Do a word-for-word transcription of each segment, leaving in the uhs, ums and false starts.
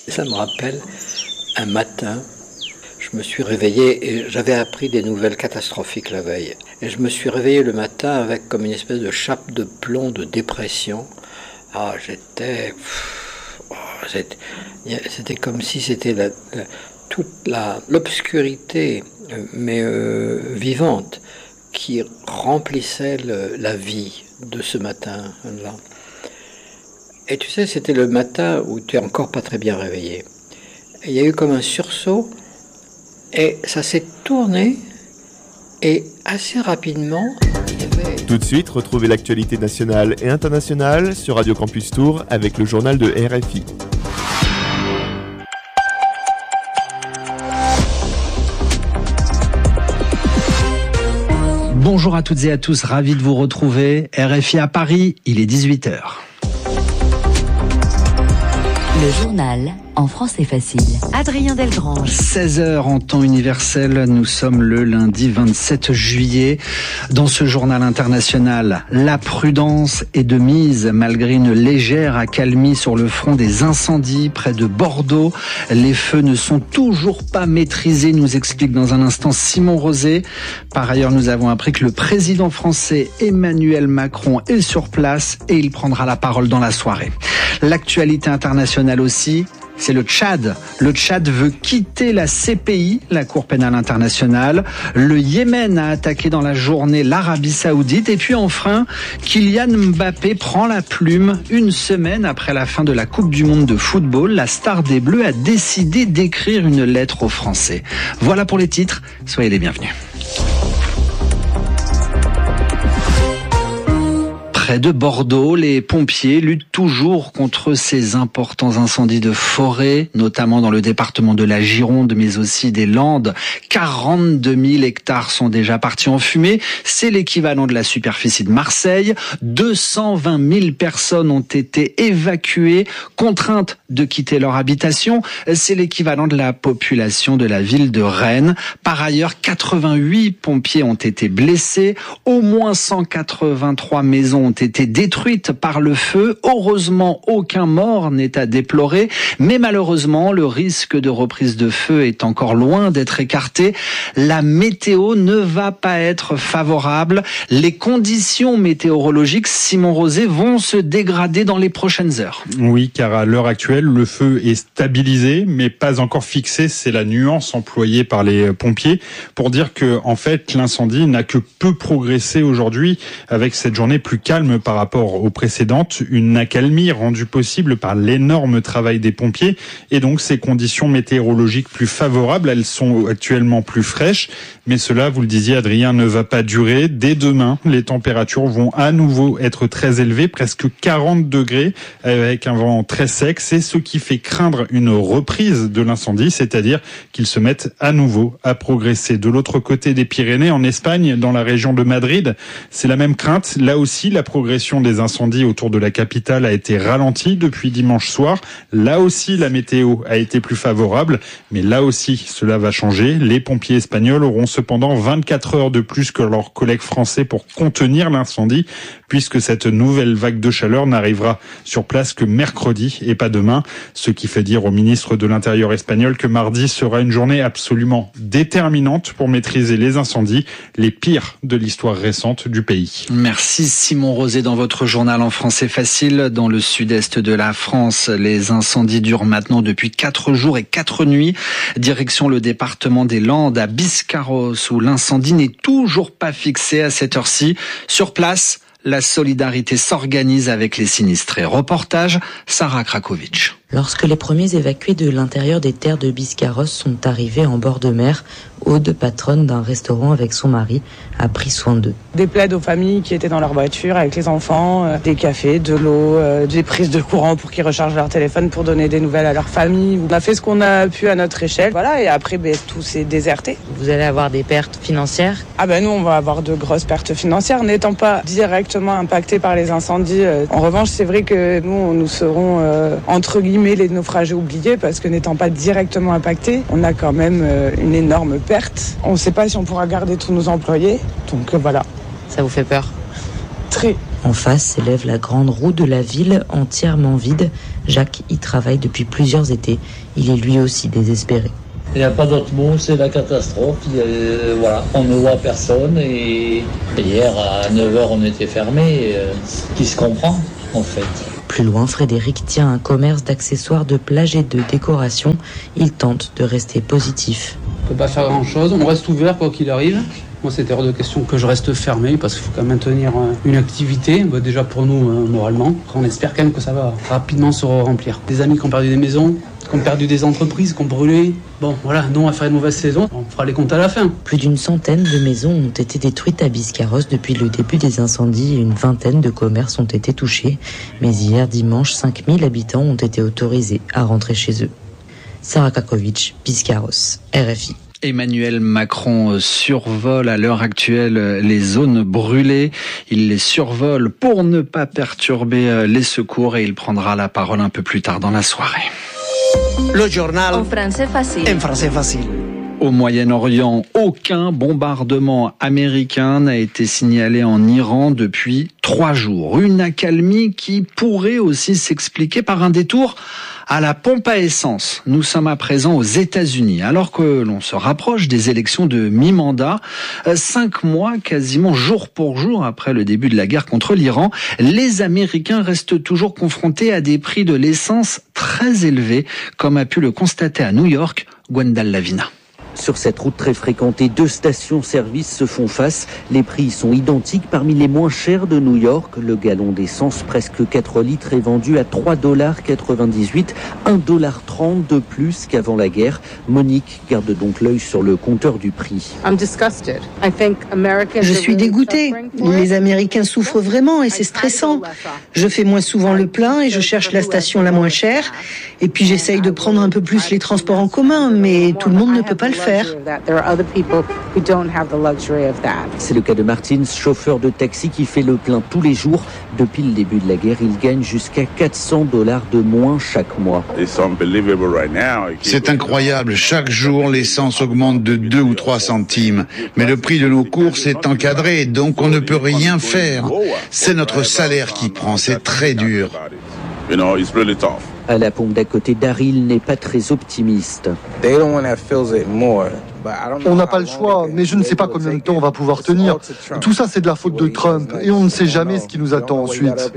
Ça me rappelle un matin, je me suis réveillé et j'avais appris des nouvelles catastrophiques la veille. Et je me suis réveillé le matin avec comme une espèce de chape de plomb de dépression. Ah, j'étais... Oh, c'était, c'était comme si c'était la, la, toute la, l'obscurité, mais euh, vivante, qui remplissait le, la vie de ce matin-là. Et tu sais, c'était le matin où tu n'es encore pas très bien réveillé. Et il y a eu comme un sursaut, et ça s'est tourné, et assez rapidement, il y avait... Tout de suite, retrouvez l'actualité nationale et internationale sur Radio Campus Tours avec le journal de R F I. Bonjour à toutes et à tous, ravi de vous retrouver. R F I à Paris, il est dix-huit heures. Le journal en français facile. Adrien Delgrange. seize heures en temps universel, nous sommes le lundi vingt-sept juillet. Dans ce journal international, la prudence est de mise malgré une légère accalmie sur le front des incendies près de Bordeaux. Les feux ne sont toujours pas maîtrisés, nous explique dans un instant Simon Rosé. Par ailleurs, nous avons appris que le président français Emmanuel Macron est sur place et il prendra la parole dans la soirée. L'actualité internationale aussi, c'est le Tchad. Le Tchad veut quitter la C P I, la Cour pénale internationale. Le Yémen a attaqué dans la journée l'Arabie Saoudite. Et puis enfin, Kylian Mbappé prend la plume. Une semaine après la fin de la Coupe du Monde de football, la star des Bleus a décidé d'écrire une lettre aux Français. Voilà pour les titres. Soyez les bienvenus. Près de Bordeaux, les pompiers luttent toujours contre ces importants incendies de forêt, notamment dans le département de la Gironde, mais aussi des Landes. quarante-deux mille hectares sont déjà partis en fumée. C'est l'équivalent de la superficie de Marseille. deux cent vingt mille personnes ont été évacuées, contraintes de quitter leur habitation. C'est l'équivalent de la population de la ville de Rennes. Par ailleurs, quatre-vingt-huit pompiers ont été blessés. Au moins cent quatre-vingt-trois maisons ont été détruites par le feu. Heureusement, aucun mort n'est à déplorer, mais malheureusement, le risque de reprise de feu est encore loin d'être écarté. La météo ne va pas être favorable. Les conditions météorologiques, Simon Rosé, vont se dégrader dans les prochaines heures. Oui, car à l'heure actuelle, le feu est stabilisé, mais pas encore fixé. C'est la nuance employée par les pompiers pour dire que, en fait, l'incendie n'a que peu progressé aujourd'hui avec cette journée plus calme par rapport aux précédentes, une accalmie rendue possible par l'énorme travail des pompiers et donc ces conditions météorologiques plus favorables. Elles sont actuellement plus fraîches, mais cela, vous le disiez Adrien, ne va pas durer. Dès demain, les températures vont à nouveau être très élevées, presque quarante degrés, avec un vent très sec. C'est ce qui fait craindre une reprise de l'incendie, c'est-à-dire qu'ils se mettent à nouveau à progresser. De l'autre côté des Pyrénées, en Espagne, dans la région de Madrid, c'est la même crainte. Là aussi, la progression des incendies autour de la capitale a été ralentie depuis dimanche soir. Là aussi, la météo a été plus favorable, mais là aussi, cela va changer. Les pompiers espagnols auront cependant vingt-quatre heures de plus que leurs collègues français pour contenir l'incendie, puisque cette nouvelle vague de chaleur n'arrivera sur place que mercredi et pas demain, ce qui fait dire au ministre de l'Intérieur espagnol que mardi sera une journée absolument déterminante pour maîtriser les incendies, les pires de l'histoire récente du pays. Merci Simon Rosé. Dans votre journal en français facile, dans le sud-est de la France, les incendies durent maintenant depuis quatre jours et quatre nuits. Direction le département des Landes, à Biscarrosse, où l'incendie n'est toujours pas fixé à cette heure-ci. Sur place, la solidarité s'organise avec les sinistrés. Reportage, Sarah Krakovic. Lorsque les premiers évacués de l'intérieur des terres de Biscarrosse sont arrivés en bord de mer, Aude, patronne d'un restaurant avec son mari, a pris soin d'eux. Des plaides aux familles qui étaient dans leur voiture avec les enfants, euh, des cafés, de l'eau, euh, des prises de courant pour qu'ils rechargent leur téléphone pour donner des nouvelles à leur famille. On a fait ce qu'on a pu à notre échelle. Voilà, et après, ben, tout s'est déserté. Vous allez avoir des pertes financières ? Ah ben nous, on va avoir de grosses pertes financières, n'étant pas directement impactés par les incendies. Euh, en revanche, c'est vrai que nous, nous serons euh, entre guillemets les naufragés oubliés parce que n'étant pas directement impactés, on a quand même euh, une énorme perte. On ne sait pas si on pourra garder tous nos employés, donc euh, voilà. Ça vous fait peur ? Très. En face s'élève la grande roue de la ville, entièrement vide. Jacques y travaille depuis plusieurs étés. Il est lui aussi désespéré. Il n'y a pas d'autre mot, c'est la catastrophe. Euh, voilà, on ne voit personne et hier à neuf heures on était fermé, euh, ce qui se comprend en fait. Plus loin, Frédéric tient un commerce d'accessoires de plage et de décoration. Il tente de rester positif. On ne peut pas faire grand chose, on reste ouvert quoi qu'il arrive. Moi, c'est hors de question que je reste fermé parce qu'il faut quand même maintenir une activité, bah, déjà pour nous, euh, moralement. On espère quand même que ça va rapidement se remplir. Des amis qui ont perdu des maisons, qui ont perdu des entreprises, qui ont brûlé. Bon, voilà, nous, on va faire une mauvaise saison. On fera les comptes à la fin. Plus d'une centaine de maisons ont été détruites à Biscarrosse depuis le début des incendies et une vingtaine de commerces ont été touchés. Mais hier, dimanche, cinq mille habitants ont été autorisés à rentrer chez eux. Sarah Kakovic, Biscarrosse, R F I. Emmanuel Macron survole à l'heure actuelle les zones brûlées. Il les survole pour ne pas perturber les secours et il prendra la parole un peu plus tard dans la soirée. Le journal en français facile. En français facile. Au Moyen-Orient, aucun bombardement américain n'a été signalé en Iran depuis trois jours. Une accalmie qui pourrait aussi s'expliquer par un détour à la pompe à essence. Nous sommes à présent aux États-Unis, alors que l'on se rapproche des élections de mi-mandat, cinq mois quasiment jour pour jour après le début de la guerre contre l'Iran, les Américains restent toujours confrontés à des prix de l'essence très élevés, comme a pu le constater à New York, Gwendal Lavina. Sur cette route très fréquentée, deux stations-service se font face. Les prix sont identiques parmi les moins chers de New York. Le gallon d'essence, presque quatre litres, est vendu à trois dollars quatre-vingt-dix-huit, un dollar trente de plus qu'avant la guerre. Monique garde donc l'œil sur le compteur du prix. Je suis dégoûtée. Les Américains souffrent vraiment et c'est stressant. Je fais moins souvent le plein et je cherche la station la moins chère. Et puis j'essaye de prendre un peu plus les transports en commun, mais tout le monde ne peut pas le faire. C'est le cas de Martins, chauffeur de taxi qui fait le plein tous les jours. Depuis le début de la guerre, il gagne jusqu'à quatre cents dollars de moins chaque mois. C'est incroyable. Chaque jour, l'essence augmente de deux ou trois centimes. Mais le prix de nos courses est encadré, donc on ne peut rien faire. C'est notre salaire qui prend. C'est très dur. À la pompe d'à côté, Daryl n'est pas très optimiste. On n'a pas le choix, mais je ne sais pas combien de temps on va pouvoir tenir. Tout ça, c'est de la faute de Trump, et on ne sait jamais ce qui nous attend ensuite.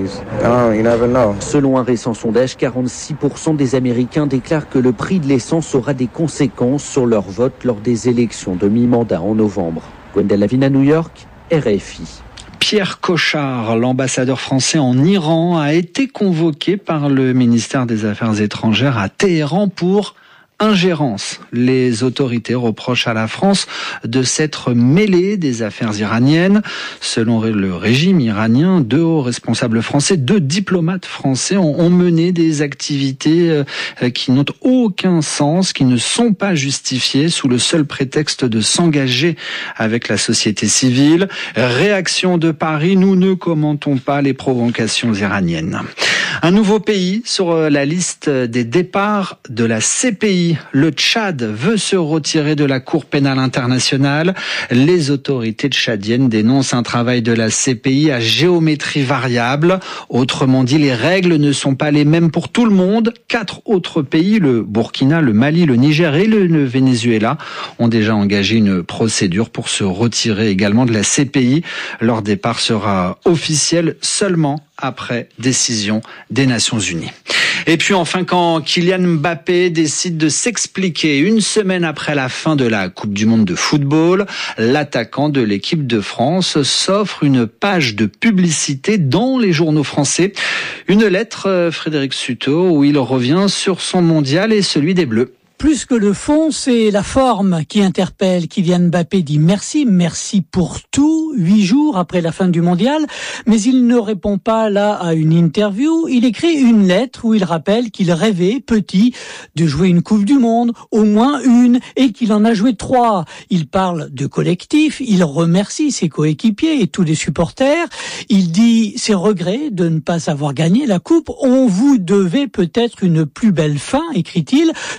Selon un récent sondage, quarante-six pour cent des Américains déclarent que le prix de l'essence aura des conséquences sur leur vote lors des élections de mi-mandat en novembre. Gwendal Lavina, New York, R F I. Pierre Cochard, l'ambassadeur français en Iran, a été convoqué par le ministère des Affaires étrangères à Téhéran pour ingérence. Les autorités reprochent à la France de s'être mêlée des affaires iraniennes. Selon le régime iranien, deux hauts responsables français, deux diplomates français ont mené des activités qui n'ont aucun sens, qui ne sont pas justifiées sous le seul prétexte de s'engager avec la société civile. Réaction de Paris, nous ne commentons pas les provocations iraniennes. Un nouveau pays sur la liste des départs de la C P I. Le Tchad veut se retirer de la Cour pénale internationale. Les autorités tchadiennes dénoncent un travail de la C P I à géométrie variable. Autrement dit, les règles ne sont pas les mêmes pour tout le monde. Quatre autres pays, le Burkina, le Mali, le Niger et le Venezuela, ont déjà engagé une procédure pour se retirer également de la C P I. Leur départ sera officiel seulement après décision des Nations Unies. Et puis enfin, quand Kylian Mbappé décide de s'expliquer une semaine après la fin de la Coupe du Monde de football, l'attaquant de l'équipe de France s'offre une page de publicité dans les journaux français. Une lettre, Frédéric Suto, où il revient sur son mondial et celui des Bleus. Plus que le fond, c'est la forme qui interpelle. Kylian Mbappé dit merci, merci pour tout, huit jours après la fin du mondial, mais il ne répond pas là à une interview. Il écrit une lettre où il rappelle qu'il rêvait, petit, de jouer une Coupe du Monde, au moins une, et qu'il en a joué trois. Il parle de collectif, il remercie ses coéquipiers et tous les supporters. Il dit ses regrets de ne pas avoir gagné la Coupe. On vous devait peut-être une plus belle fin, écrit-il, tout en soulignant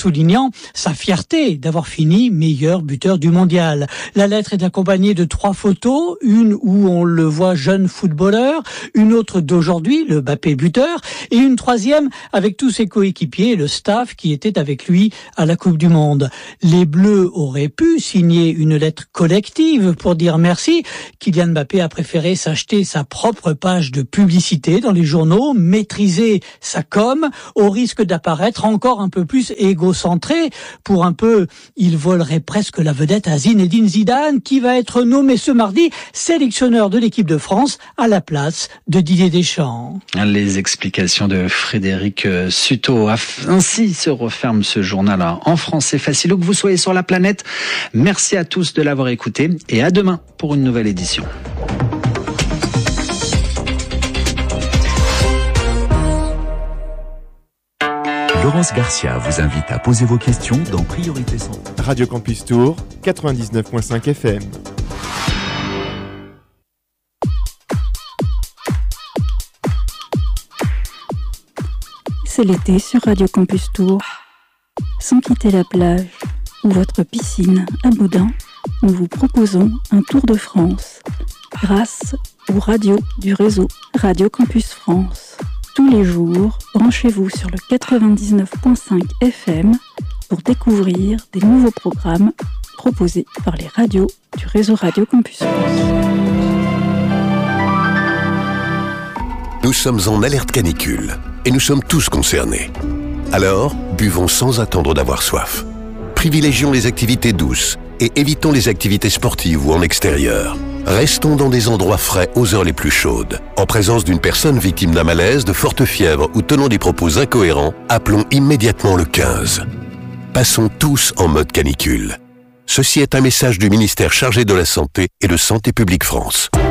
soulignant sa fierté d'avoir fini meilleur buteur du mondial. La lettre est accompagnée de trois photos, une où on le voit jeune footballeur, une autre d'aujourd'hui, le Mbappé buteur, et une troisième avec tous ses coéquipiers et le staff qui était avec lui à la Coupe du Monde. Les Bleus auraient pu signer une lettre collective pour dire merci. Kylian Mbappé a préféré s'acheter sa propre page de publicité dans les journaux, maîtriser sa com, au risque d'apparaître encore un peu plus égocentré. Pour un peu, il volerait presque la vedette à Zinedine Zidane, qui va être nommé ce mardi sélectionneur de l'équipe de France à la place de Didier Deschamps. Les explications de Frédéric Suto. Ainsi se referme ce journal en français facile où que vous soyez sur la planète. Merci à tous de l'avoir écouté et à demain pour une nouvelle édition. Laurence Garcia vous invite à poser vos questions dans Priorité Santé. Radio Campus Tour, quatre-vingt-dix-neuf virgule cinq F M. C'est l'été sur Radio Campus Tour. Sans quitter la plage ou votre piscine à Boudin, nous vous proposons un tour de France grâce aux radios du réseau Radio Campus France. Tous les jours, branchez-vous sur le quatre-vingt-dix-neuf virgule cinq F M pour découvrir des nouveaux programmes proposés par les radios du réseau Radio Campus France. Nous sommes en alerte canicule et nous sommes tous concernés. Alors, buvons sans attendre d'avoir soif. Privilégions les activités douces et évitons les activités sportives ou en extérieur. Restons dans des endroits frais aux heures les plus chaudes. En présence d'une personne victime d'un malaise, de forte fièvre ou tenant des propos incohérents, appelons immédiatement le quinze. Passons tous en mode canicule. Ceci est un message du ministère chargé de la Santé et de Santé publique France.